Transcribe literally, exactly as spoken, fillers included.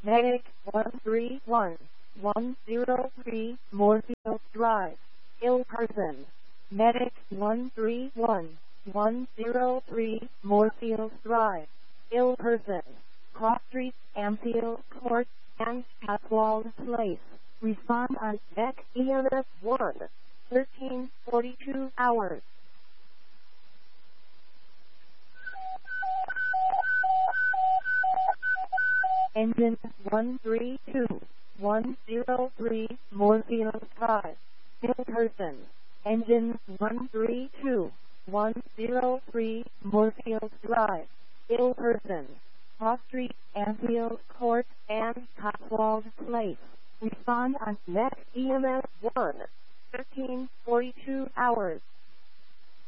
Medic one three one, one zero three, Moorfield Drive. Ill person. Medic one three one, one zero three, Moorfield Drive. Ill person. Cross Street, Ampfield Court, and Catwalls Place. Respond on deck E M S one. thirteen forty-two hours. Engine one three two, one zero three, Moorfield Drive. Ill person. Engine one three two, one zero three, Moorfield Drive. Ill person. Cross Street, Ampfield Court, and Cotswold Place. Respond on next E M S one. thirteen forty-two hours.